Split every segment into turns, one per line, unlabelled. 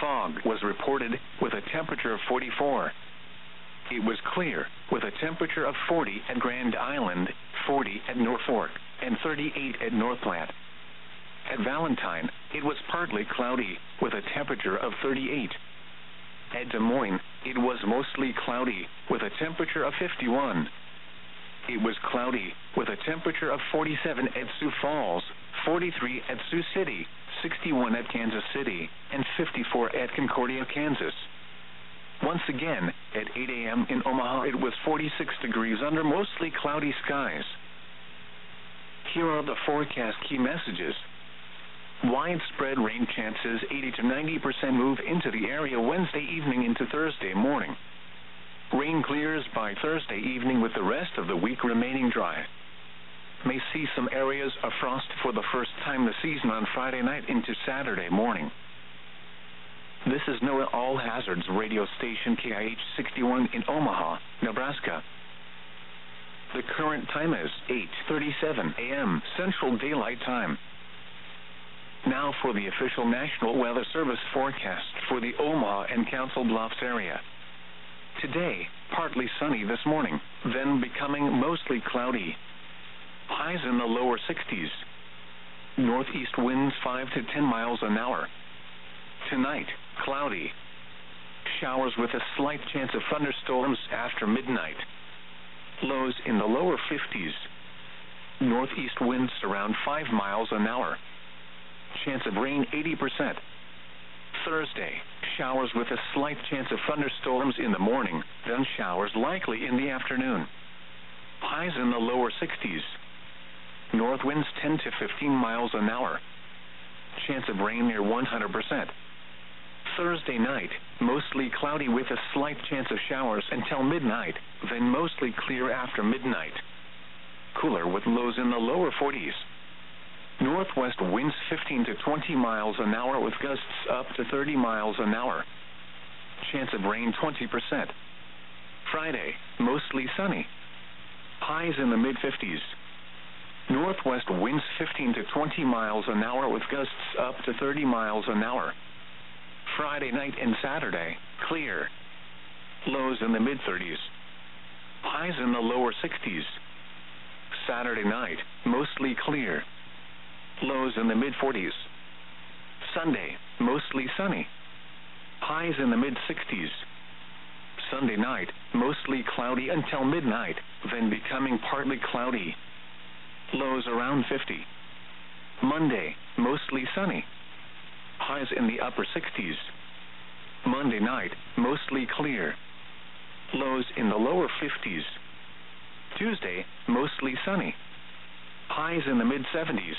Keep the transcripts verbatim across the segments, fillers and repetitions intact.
fog was reported with a temperature of forty-four. It was clear with a temperature of forty at Grand Island, forty at Norfolk, and thirty-eight at North Platte. At Valentine, it was partly cloudy with a temperature of thirty-eight. At Des Moines, it was mostly cloudy with a temperature of fifty-one. It was cloudy with a temperature of forty-seven at Sioux Falls, forty-three at Sioux City, sixty-one at Kansas City, and fifty-four at Concordia, Kansas. Once again, at eight a m in Omaha, it was forty-six degrees under mostly cloudy skies. Here are the forecast key messages. Widespread rain chances, eighty to ninety percent move into the area Wednesday evening into Thursday morning. Rain clears by Thursday evening with the rest of the week remaining dry. May see some areas of frost for the first time this season on Friday night into Saturday morning. This is NOAA All Hazards radio station K I H sixty-one in Omaha, Nebraska. The current time is eight thirty-seven a m Central Daylight Time. Now for the official National Weather Service forecast for the Omaha and Council Bluffs area. Today, partly sunny this morning, then becoming mostly cloudy. Highs in the lower sixties. Northeast winds five to ten miles an hour. Tonight, cloudy. Showers with a slight chance of thunderstorms after midnight. Lows in the lower fifties. Northeast winds around five miles an hour. Chance of rain eighty percent. Thursday, showers with a slight chance of thunderstorms in the morning, then showers likely in the afternoon. Highs in the lower sixties. North winds ten to fifteen miles an hour. Chance of rain near one hundred percent. Thursday night, mostly cloudy with a slight chance of showers until midnight, then mostly clear after midnight. Cooler with lows in the lower forties. Northwest winds fifteen to twenty miles an hour with gusts up to thirty miles an hour. Chance of rain twenty percent. Friday, mostly sunny. Highs in the mid fifties. Northwest winds fifteen to twenty miles an hour with gusts up to thirty miles an hour. Friday night and Saturday, clear. Lows in the mid thirties. Highs in the lower sixties. Saturday night, mostly clear. Lows in the mid forties. Sunday, mostly sunny. Highs in the mid sixties. Sunday night, mostly cloudy until midnight, then becoming partly cloudy. Lows around fifty. Monday, mostly sunny. Highs in the upper sixties. Monday night, mostly clear. Lows in the lower fifties. Tuesday, mostly sunny. Highs in the mid seventies.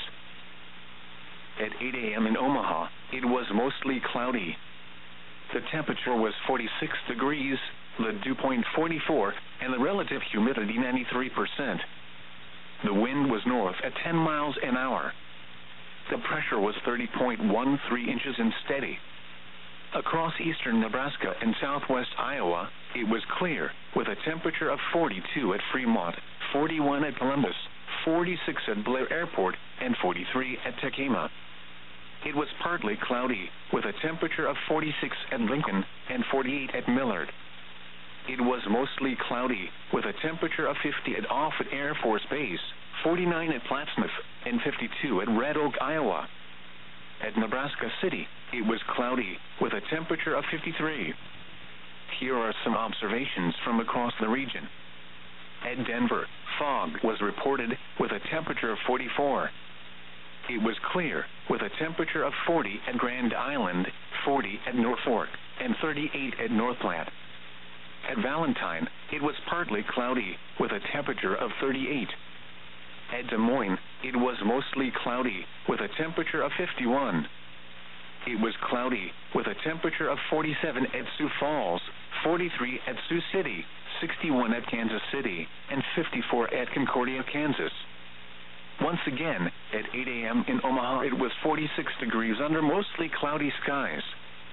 At eight a m in Omaha, it was mostly cloudy. The temperature was forty-six degrees, the dew point forty-four, and the relative humidity ninety-three percent. The wind was north at ten miles an hour. The pressure was thirty point one three inches and steady. Across eastern Nebraska and southwest Iowa, it was clear, with a temperature of forty-two at Fremont, forty-one at Columbus, forty-six at Blair Airport, and forty-three at Tekema. It was partly cloudy, with a temperature of forty-six at Lincoln and forty-eight at Millard. It was mostly cloudy, with a temperature of fifty at Offutt Air Force Base, forty-nine at Plattsmouth, and fifty-two at Red Oak, Iowa. At Nebraska City, it was cloudy, with a temperature of fifty-three. Here are some observations from across the region. At Denver, fog was reported, with a temperature of forty-four. It was clear, with a temperature of forty at Grand Island, forty at Norfolk, and thirty-eight at North Platte. At Valentine, it was partly cloudy, with a temperature of thirty-eight. At Des Moines, it was mostly cloudy, with a temperature of fifty-one. It was cloudy, with a temperature of forty-seven at Sioux Falls, forty-three at Sioux City, sixty-one at Kansas City, and fifty-four at Concordia, Kansas. Once again, at eight a m in Omaha, it was forty-six degrees under mostly cloudy skies.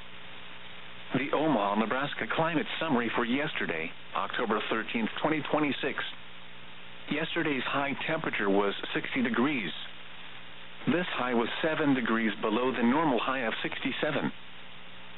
The Omaha, Nebraska climate summary for yesterday, October thirteenth, twenty twenty-six. Yesterday's high temperature was sixty degrees. This high was seven degrees below the normal high of sixty-seven.